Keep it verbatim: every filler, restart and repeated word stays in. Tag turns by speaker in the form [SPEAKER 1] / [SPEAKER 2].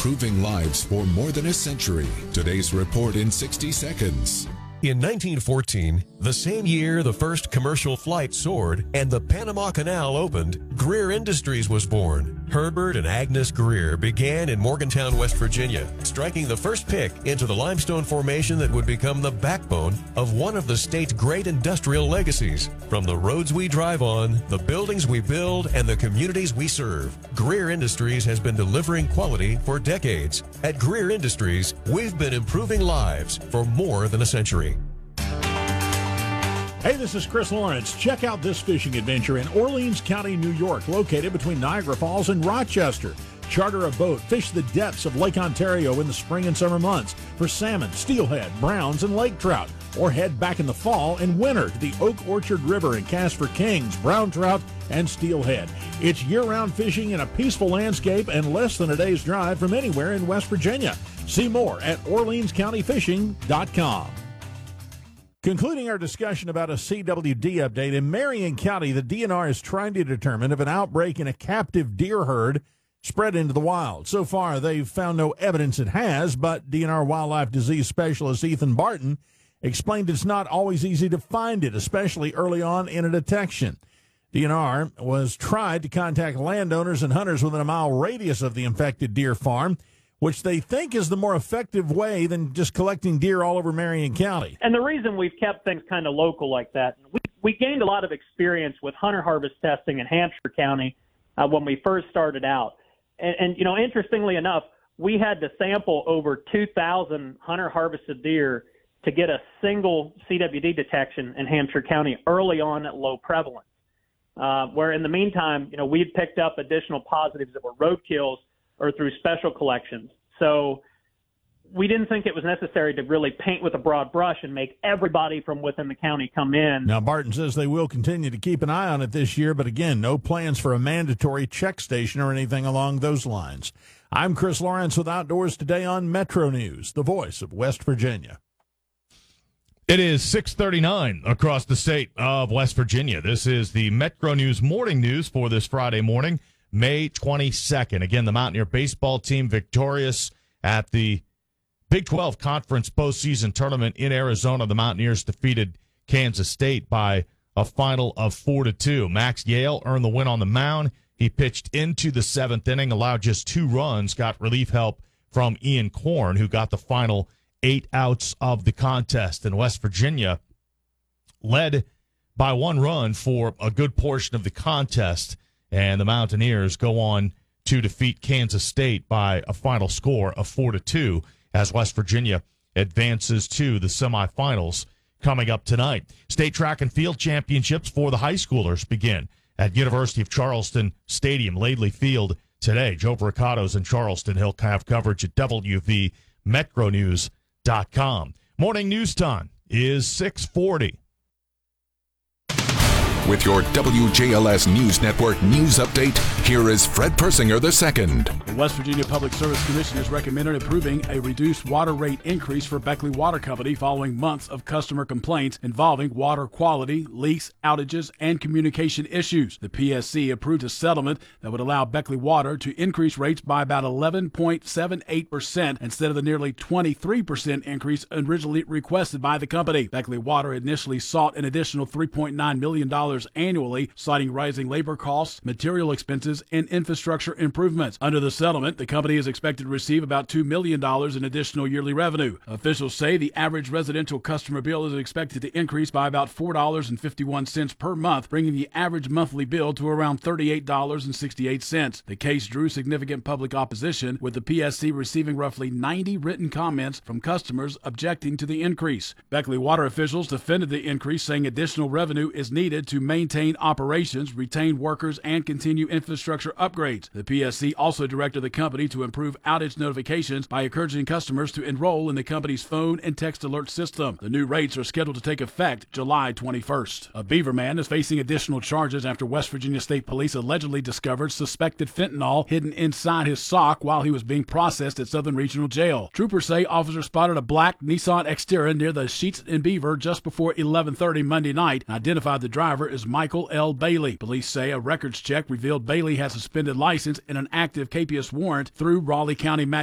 [SPEAKER 1] improving lives for more than a century. Today's report in sixty seconds.
[SPEAKER 2] In nineteen fourteen, the same year the first commercial flight soared and the Panama Canal opened, Greer Industries was born. Herbert and Agnes Greer began in Morgantown, West Virginia, striking the first pick into the limestone formation that would become the backbone of one of the state's great industrial legacies. From the roads we drive on, the buildings we build, and the communities we serve, Greer Industries has been delivering quality for decades. At Greer Industries, we've been improving lives for more than a century.
[SPEAKER 3] Hey, this is Chris Lawrence. Check out this fishing adventure in Orleans County, New York, located between Niagara Falls and Rochester. Charter a boat, fish the depths of Lake Ontario in the spring and summer months for salmon, steelhead, browns, and lake trout. Or head back in the fall and winter to the Oak Orchard River and cast for kings, brown trout, and steelhead. It's year-round fishing in a peaceful landscape and less than a day's drive from anywhere in West Virginia. See more at Orleans County Fishing dot com. Concluding our discussion about a C W D update, in Marion County, the D N R is trying to determine if an outbreak in a captive deer herd spread into the wild. So far, they've found no evidence it has, but D N R wildlife disease specialist Ethan Barton explained it's not always easy to find it, especially early on in a detection. D N R was tried to contact landowners and hunters within a mile radius of the infected deer farm, which they think is the more effective way than just collecting deer all over Marion County.
[SPEAKER 4] And the reason we've kept things kind of local like that, we, we gained a lot of experience with hunter harvest testing in Hampshire County uh, when we first started out. And, and, you know, interestingly enough, we had to sample over two thousand hunter harvested deer to get a single C W D detection in Hampshire County early on at low prevalence. Uh, where in the meantime, you know, we'd picked up additional positives that were roadkills or through special collections. So we didn't think it was necessary to really paint with a broad brush and make everybody from within the county come in.
[SPEAKER 3] Now, Barton says they will continue to keep an eye on it this year, but again, no plans for a mandatory check station or anything along those lines. I'm Chris Lawrence with Outdoors Today on Metro News, the voice of West Virginia.
[SPEAKER 5] It is six thirty-nine across the state of West Virginia. This is the Metro News Morning News for this Friday morning, May twenty-second. Again, the Mountaineer baseball team victorious at the Big twelve Conference postseason tournament in Arizona. The Mountaineers defeated Kansas State by a final of four to two. Max Yale earned the win on the mound. He pitched into the seventh inning, allowed just two runs, got relief help from Ian Korn, who got the final eight outs of the contest. And West Virginia led by one run for a good portion of the contest. And the Mountaineers go on to defeat Kansas State by a final score of four to two as West Virginia advances to the semifinals coming up tonight. State track and field championships for the high schoolers begin at University of Charleston Stadium, Laidley Field today. Joe Bricato's in Charleston. He'll have coverage at W V Metro News dot com. Morning news time is six forty.
[SPEAKER 1] With your W J L S News Network news update, here is Fred Persinger the second.
[SPEAKER 6] The West Virginia Public Service Commission has recommended approving a reduced water rate increase for Beckley Water Company following months of customer complaints involving water quality, leaks, outages, and communication issues. The P S C approved a settlement that would allow Beckley Water to increase rates by about eleven point seven eight percent instead of the nearly twenty-three percent increase originally requested by the company. Beckley Water initially sought an additional three point nine million dollars annually, citing rising labor costs, material expenses, and infrastructure improvements. Under the settlement, the company is expected to receive about two million dollars in additional yearly revenue. Officials say the average residential customer bill is expected to increase by about four dollars and fifty-one cents per month, bringing the average monthly bill to around thirty-eight dollars and sixty-eight cents. The case drew significant public opposition, with the P S C receiving roughly ninety written comments from customers objecting to the increase. Beckley Water officials defended the increase, saying additional revenue is needed to maintain operations, retain workers, and continue infrastructure upgrades. The P S C also directed the company to improve outage notifications by encouraging customers to enroll in the company's phone and text alert system. The new rates are scheduled to take effect July twenty-first. A Beaver man is facing additional charges after West Virginia State Police allegedly discovered suspected fentanyl hidden inside his sock while he was being processed at Southern Regional Jail. Troopers say officers spotted a black Nissan Xterra near the Sheets and Beaver just before eleven thirty Monday night and identified the driver as Michael L. Bailey. Police say a records check revealed Bailey has suspended license and an active K P S warrant through Raleigh County Magistrate